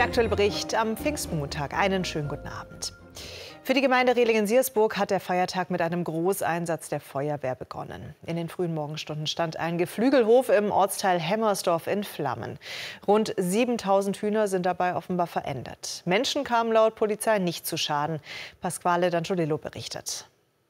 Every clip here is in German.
Der aktuelle Bericht am Pfingstmontag. Einen schönen guten Abend. Für die Gemeinde Rehlingen-Siersburg hat der Feiertag mit einem Großeinsatz der Feuerwehr begonnen. In den frühen Morgenstunden stand ein Geflügelhof im Ortsteil Hemmersdorf in Flammen. Rund 7000 Hühner sind dabei offenbar verendet. Menschen kamen laut Polizei nicht zu Schaden. Pasquale D'Angiolillo berichtet.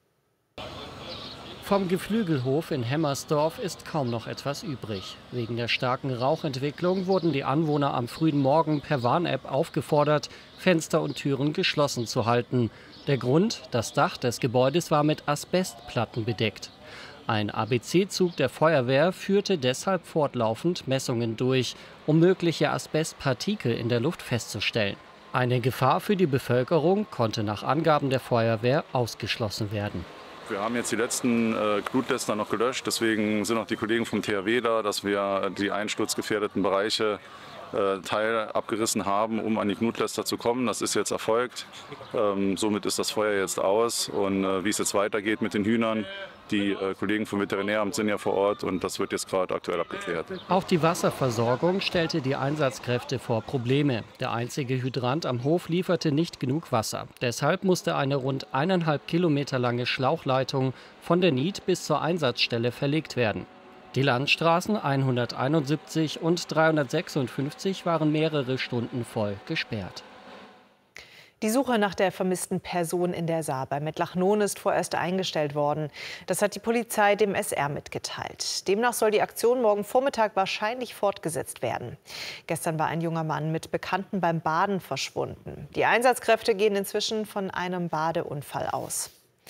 Vom Geflügelhof in Hemmersdorf ist kaum noch etwas übrig. Wegen der starken Rauchentwicklung wurden die Anwohner am frühen Morgen per Warn-App aufgefordert, Fenster und Türen geschlossen zu halten. Der Grund: das Dach des Gebäudes war mit Asbestplatten bedeckt. Ein ABC-Zug der Feuerwehr führte deshalb fortlaufend Messungen durch, um mögliche Asbestpartikel in der Luft festzustellen. Eine Gefahr für die Bevölkerung konnte nach Angaben der Feuerwehr ausgeschlossen werden. Wir haben jetzt die letzten Glutläster noch gelöscht, deswegen sind auch die Kollegen vom THW da, dass wir die einsturzgefährdeten Bereiche Teil abgerissen haben, um an die Glutläster zu kommen. Das ist jetzt erfolgt. Somit ist das Feuer jetzt aus. Und wie es jetzt weitergeht mit den Hühnern, die Kollegen vom Veterinäramt sind ja vor Ort und das wird jetzt gerade aktuell abgeklärt. Auch die Wasserversorgung stellte die Einsatzkräfte vor Probleme. Der einzige Hydrant am Hof lieferte nicht genug Wasser. Deshalb musste eine rund 1,5 Kilometer lange Schlauchleitung von der Nied bis zur Einsatzstelle verlegt werden. Die Landstraßen 171 und 356 waren mehrere Stunden voll gesperrt. Die Suche nach der vermissten Person in der Saar bei Mettlach-Nohn ist vorerst eingestellt worden. Das hat die Polizei dem SR mitgeteilt. Demnach soll die Aktion morgen Vormittag wahrscheinlich fortgesetzt werden. Gestern war ein junger Mann mit Bekannten beim Baden verschwunden. Die Einsatzkräfte gehen inzwischen von einem Badeunfall aus.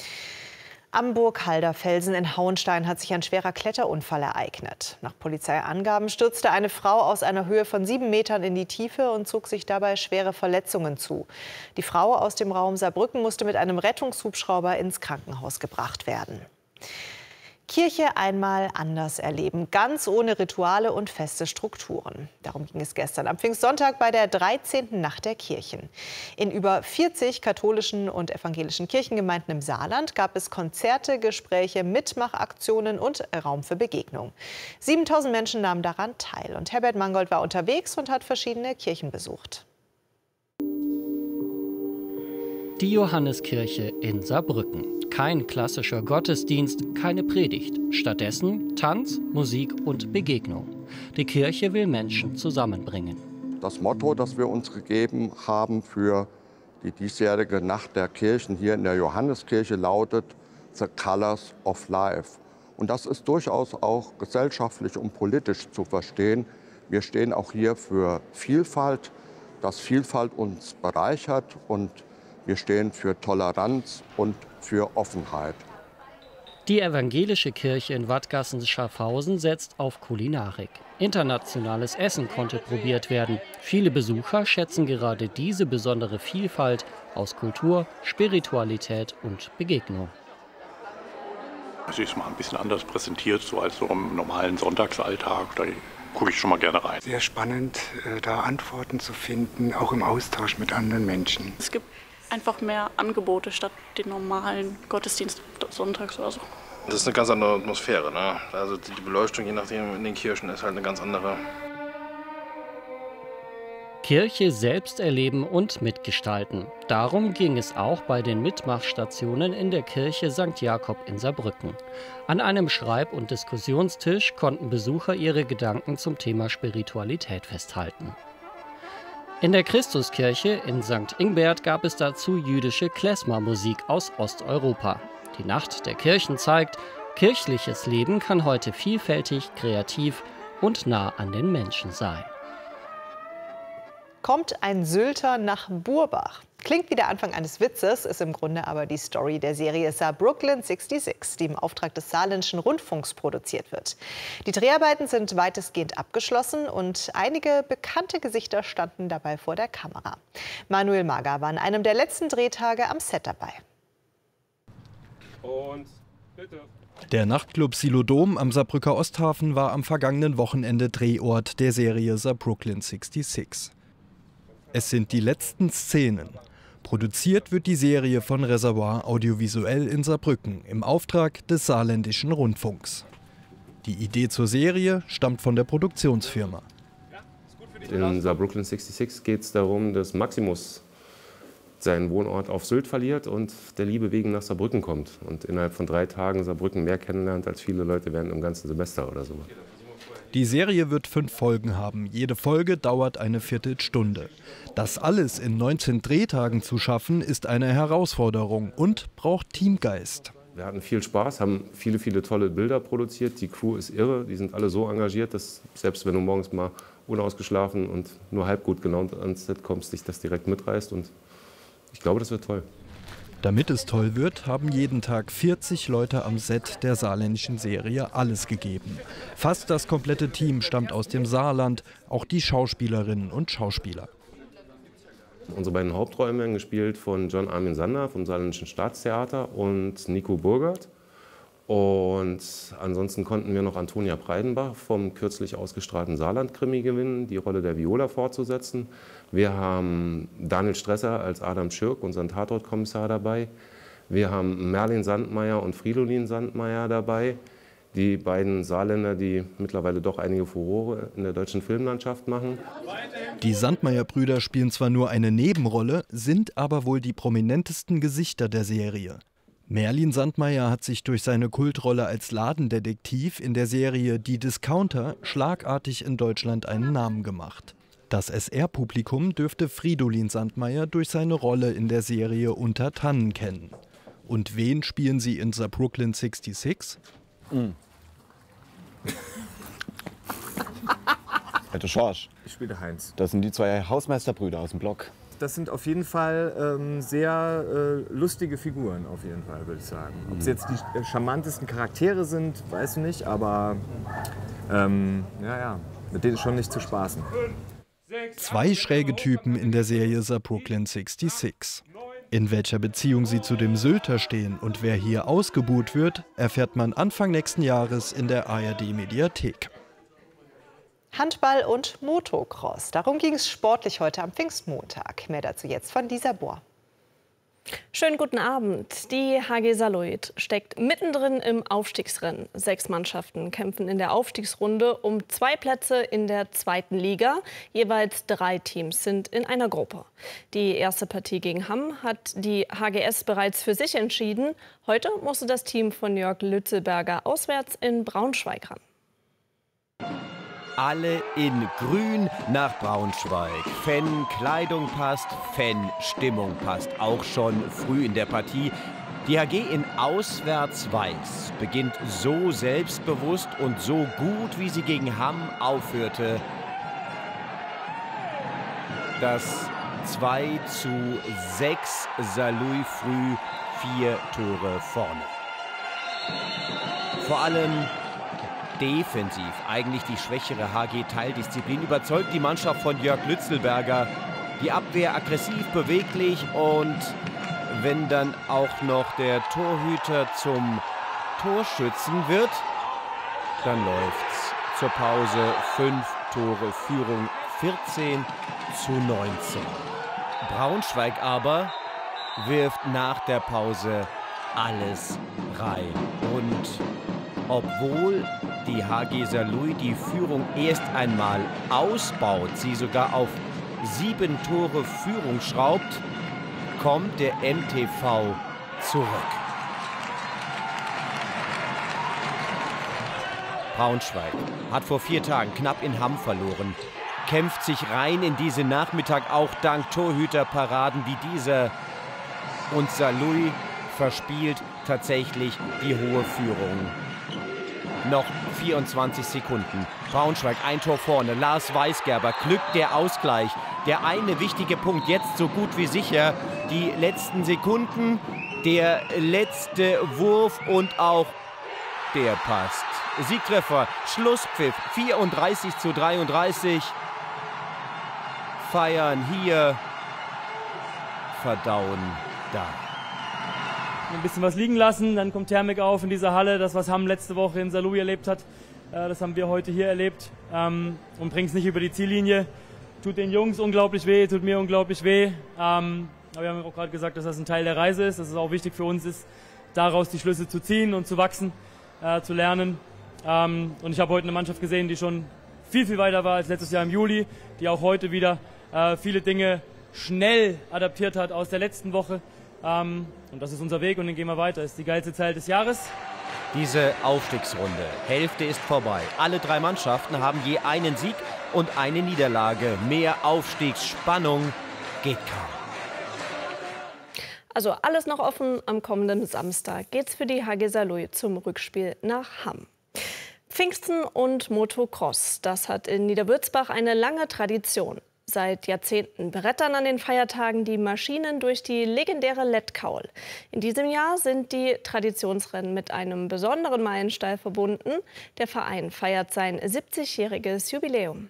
Am Burghalder Felsen in Hauenstein hat sich ein schwerer Kletterunfall ereignet. Nach Polizeiangaben stürzte eine Frau aus einer Höhe von 7 Metern in die Tiefe und zog sich dabei schwere Verletzungen zu. Die Frau aus dem Raum Saarbrücken musste mit einem Rettungshubschrauber ins Krankenhaus gebracht werden. Kirche einmal anders erleben, ganz ohne Rituale und feste Strukturen. Darum ging es gestern am Pfingstsonntag bei der 13. Nacht der Kirchen. In über 40 katholischen und evangelischen Kirchengemeinden im Saarland gab es Konzerte, Gespräche, Mitmachaktionen und Raum für Begegnung. 7000 Menschen nahmen daran teil und Herbert Mangold war unterwegs und hat verschiedene Kirchen besucht. Die Johanneskirche in Saarbrücken. Kein klassischer Gottesdienst, keine Predigt. Stattdessen Tanz, Musik und Begegnung. Die Kirche will Menschen zusammenbringen. Das Motto, das wir uns gegeben haben für die diesjährige Nacht der Kirchen hier in der Johanneskirche, lautet The Colors of Life. Und das ist durchaus auch gesellschaftlich und politisch zu verstehen. Wir stehen auch hier für Vielfalt, dass Vielfalt uns bereichert, und wir stehen für Toleranz und für Offenheit. Die evangelische Kirche in Wattgassen-Schaffhausen setzt auf Kulinarik. Internationales Essen konnte probiert werden. Viele Besucher schätzen gerade diese besondere Vielfalt aus Kultur, Spiritualität und Begegnung. Es ist mal ein bisschen anders präsentiert, so als so im normalen Sonntagsalltag. Da gucke ich schon mal gerne rein. Sehr spannend, da Antworten zu finden, auch im Austausch mit anderen Menschen. Es gibt einfach mehr Angebote statt den normalen Gottesdienst sonntags oder so. Das ist eine ganz andere Atmosphäre, ne? Also die Beleuchtung, je nachdem in den Kirchen, ist halt eine ganz andere. Kirche selbst erleben und mitgestalten. Darum ging es auch bei den Mitmachstationen in der Kirche St. Jakob in Saarbrücken. An einem Schreib- und Diskussionstisch konnten Besucher ihre Gedanken zum Thema Spiritualität festhalten. In der Christuskirche in St. Ingbert gab es dazu jüdische Klezmer-Musik aus Osteuropa. Die Nacht der Kirchen zeigt, kirchliches Leben kann heute vielfältig, kreativ und nah an den Menschen sein. Kommt ein Sylter nach Burbach. Klingt wie der Anfang eines Witzes, ist im Grunde aber die Story der Serie Saarbrooklyn 66, die im Auftrag des Saarländischen Rundfunks produziert wird. Die Dreharbeiten sind weitestgehend abgeschlossen und einige bekannte Gesichter standen dabei vor der Kamera. Manuel Mager war an einem der letzten Drehtage am Set dabei. Und bitte. Der Nachtclub Silodom am Saarbrücker Osthafen war am vergangenen Wochenende Drehort der Serie Saarbrooklyn 66. Es sind die letzten Szenen. Produziert wird die Serie von Reservoir Audiovisuell in Saarbrücken im Auftrag des Saarländischen Rundfunks. Die Idee zur Serie stammt von der Produktionsfirma. In Saarbrücken 66 geht es darum, dass Maximus seinen Wohnort auf Sylt verliert und der Liebe wegen nach Saarbrücken kommt. Und innerhalb von 3 Tagen Saarbrücken mehr kennenlernt, als viele Leute während im ganzen Semester oder so. Die Serie wird 5 Folgen haben. Jede Folge dauert eine Viertelstunde. Das alles in 19 Drehtagen zu schaffen, ist eine Herausforderung und braucht Teamgeist. Wir hatten viel Spaß, haben viele tolle Bilder produziert. Die Crew ist irre, die sind alle so engagiert, dass selbst wenn du morgens mal unausgeschlafen und nur halb gut gelaunt ans Set kommst, dich das direkt mitreißt. Und ich glaube, das wird toll. Damit es toll wird, haben jeden Tag 40 Leute am Set der saarländischen Serie alles gegeben. Fast das komplette Team stammt aus dem Saarland, auch die Schauspielerinnen und Schauspieler. Unsere beiden Hauptrollen werden gespielt von John Armin Sander vom Saarländischen Staatstheater und Nico Burgert. Und ansonsten konnten wir noch Antonia Breidenbach vom kürzlich ausgestrahlten Saarland-Krimi gewinnen, die Rolle der Viola fortzusetzen. Wir haben Daniel Stresser als Adam Schirk, unseren Tatortkommissar, dabei. Wir haben Merlin Sandmeier und Fridolin Sandmeier dabei, die beiden Saarländer, die mittlerweile doch einige Furore in der deutschen Filmlandschaft machen. Die Sandmeier-Brüder spielen zwar nur eine Nebenrolle, sind aber wohl die prominentesten Gesichter der Serie. Merlin Sandmeier hat sich durch seine Kultrolle als Ladendetektiv in der Serie Die Discounter schlagartig in Deutschland einen Namen gemacht. Das SR-Publikum dürfte Fridolin Sandmeier durch seine Rolle in der Serie Unter Tannen kennen. Und wen spielen sie in Saarbrücken 66? Herr Schorsch. Ich spiele Heinz. Das sind die 2 Hausmeisterbrüder aus dem Block. Das sind auf jeden Fall sehr lustige Figuren, auf jeden Fall, würde ich sagen. Ob es jetzt die charmantesten Charaktere sind, weiß ich nicht, aber mit denen ist schon nicht zu spaßen. 2 schräge Typen in der Serie Saarbrücken 66. In welcher Beziehung sie zu dem Sylter stehen und wer hier ausgebuht wird, erfährt man Anfang nächsten Jahres in der ARD-Mediathek. Handball und Motocross. Darum ging es sportlich heute am Pfingstmontag. Mehr dazu jetzt von Lisa Bohr. Schönen guten Abend. Die HG Saarlouis steckt mittendrin im Aufstiegsrennen. 6 Mannschaften kämpfen in der Aufstiegsrunde um 2 Plätze in der 2. Liga. Jeweils 3 Teams sind in einer Gruppe. Die erste Partie gegen Hamm hat die HGS bereits für sich entschieden. Heute musste das Team von Jörg Lützelberger auswärts in Braunschweig ran. Alle in Grün nach Braunschweig. Fan-Kleidung passt, Fan-Stimmung passt. Auch schon früh in der Partie. Die HG in Auswärts-Weiß beginnt so selbstbewusst und so gut, wie sie gegen Hamm aufhörte. Das 2:6, Saarlouis früh 4 Tore vorne. Vor allem defensiv eigentlich die schwächere HG-Teildisziplin überzeugt die Mannschaft von Jörg Lützelberger. Die Abwehr aggressiv, beweglich und wenn dann auch noch der Torhüter zum Torschützen wird, dann läuft's. Zur Pause 5 Tore Führung, 14:19. Braunschweig aber wirft nach der Pause alles rein. Und obwohl die HG Saarlouis die Führung erst einmal ausbaut, sie sogar auf 7 Tore Führung schraubt, kommt der MTV zurück. Braunschweig hat vor 4 Tagen knapp in Hamm verloren, kämpft sich rein in diesen Nachmittag auch dank Torhüterparaden wie dieser. Und Saarlouis verspielt tatsächlich die hohe Führung. Noch 24 Sekunden. Braunschweig ein Tor vorne. Lars Weisgerber, Glück der Ausgleich. Der eine wichtige Punkt jetzt so gut wie sicher. Die letzten Sekunden, der letzte Wurf und auch der passt. Siegtreffer, Schlusspfiff, 34:33. Feiern hier, verdauen da. Ein bisschen was liegen lassen, dann kommt Thermik auf in dieser Halle. Das, was Hamm letzte Woche in Saarlouis erlebt hat, das haben wir heute hier erlebt und bringen es nicht über die Ziellinie. Tut den Jungs unglaublich weh, tut mir unglaublich weh. Aber wir haben auch gerade gesagt, dass das ein Teil der Reise ist, dass es auch wichtig für uns ist, daraus die Schlüsse zu ziehen und zu wachsen, zu lernen. Und ich habe heute eine Mannschaft gesehen, die schon viel weiter war als letztes Jahr im Juli, die auch heute wieder viele Dinge schnell adaptiert hat aus der letzten Woche. Und das ist unser Weg und den gehen wir weiter. Das ist die geilste Zeit des Jahres. Diese Aufstiegsrunde, Hälfte ist vorbei. Alle 3 Mannschaften haben je einen Sieg und eine Niederlage. Mehr Aufstiegsspannung geht kaum. Also alles noch offen. Am kommenden Samstag geht's für die HG Saarlouis zum Rückspiel nach Hamm. Pfingsten und Motocross, das hat in Niederwürzbach eine lange Tradition. Seit Jahrzehnten brettern an den Feiertagen die Maschinen durch die legendäre Lettkaul. In diesem Jahr sind die Traditionsrennen mit einem besonderen Meilenstein verbunden. Der Verein feiert sein 70-jähriges Jubiläum.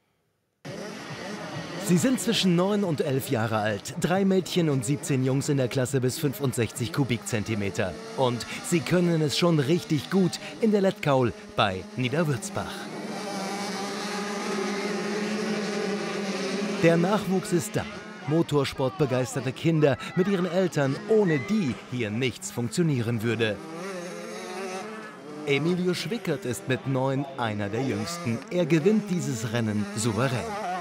Sie sind zwischen 9 und 11 Jahre alt. 3 Mädchen und 17 Jungs in der Klasse bis 65 Kubikzentimeter. Und sie können es schon richtig gut in der Lettkaul bei Niederwürzbach. Der Nachwuchs ist da. Motorsportbegeisterte Kinder mit ihren Eltern, ohne die hier nichts funktionieren würde. Emilio Schwickert ist mit 9 einer der Jüngsten. Er gewinnt dieses Rennen souverän.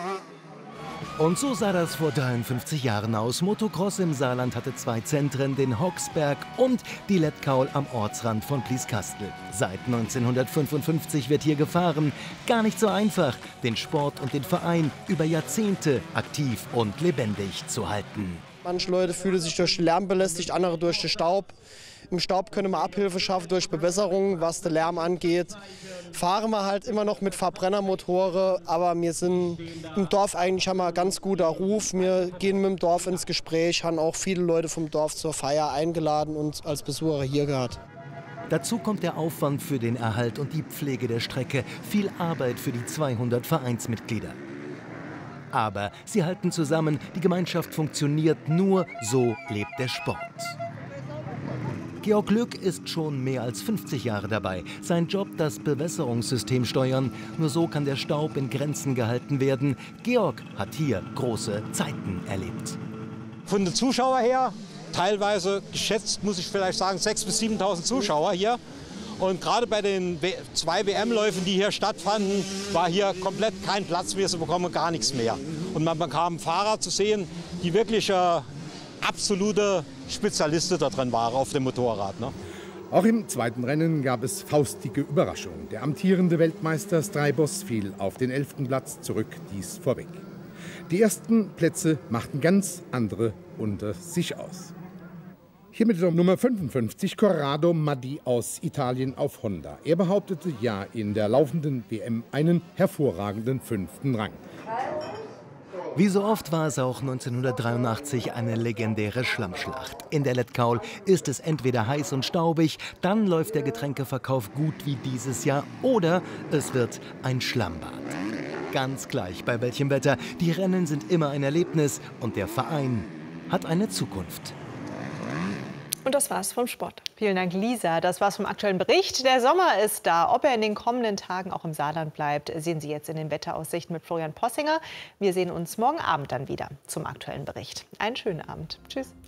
Und so sah das vor 53 Jahren aus. Motocross im Saarland hatte 2 Zentren, den Hocksberg und die Lettkaul am Ortsrand von Blieskastel. Seit 1955 wird hier gefahren. Gar nicht so einfach, den Sport und den Verein über Jahrzehnte aktiv und lebendig zu halten. Manche Leute fühlen sich durch den Lärm belästigt, andere durch den Staub. Im Staub können wir Abhilfe schaffen durch Bewässerung, was den Lärm angeht. Fahren wir halt immer noch mit Verbrennermotoren, aber wir sind im Dorf eigentlich, haben wir einen ganz guter Ruf. Wir gehen mit dem Dorf ins Gespräch, haben auch viele Leute vom Dorf zur Feier eingeladen und als Besucher hier gehabt. Dazu kommt der Aufwand für den Erhalt und die Pflege der Strecke, viel Arbeit für die 200 Vereinsmitglieder. Aber sie halten zusammen, die Gemeinschaft funktioniert, nur so lebt der Sport. Georg Lück ist schon mehr als 50 Jahre dabei. Sein Job, das Bewässerungssystem steuern. Nur so kann der Staub in Grenzen gehalten werden. Georg hat hier große Zeiten erlebt. Von den Zuschauern her, teilweise geschätzt, muss ich vielleicht sagen, 6.000 bis 7.000 Zuschauer hier. Und gerade bei den 2 WM-Läufen, die hier stattfanden, war hier komplett kein Platz mehr, sie bekommen gar nichts mehr. Und man bekam Fahrer zu sehen, die wirklich absolute Spezialisten da drin waren auf dem Motorrad. Ne? Auch im zweiten Rennen gab es faustige Überraschungen. Der amtierende Weltmeister Strajbos fiel auf den 11. Platz zurück, dies vorweg. Die ersten Plätze machten ganz andere unter sich aus. Hier mit der Nummer 55 Corrado Maddi aus Italien auf Honda. Er behauptete ja in der laufenden WM einen hervorragenden 5. Rang. Wie so oft war es auch 1983 eine legendäre Schlammschlacht. In der Lettkaul ist es entweder heiß und staubig, dann läuft der Getränkeverkauf gut wie dieses Jahr, oder es wird ein Schlammbad. Ganz gleich bei welchem Wetter, die Rennen sind immer ein Erlebnis und der Verein hat eine Zukunft. Und das war's vom Sport. Vielen Dank, Lisa. Das war's vom aktuellen Bericht. Der Sommer ist da. Ob er in den kommenden Tagen auch im Saarland bleibt, sehen Sie jetzt in den Wetteraussichten mit Florian Possinger. Wir sehen uns morgen Abend dann wieder zum aktuellen Bericht. Einen schönen Abend. Tschüss.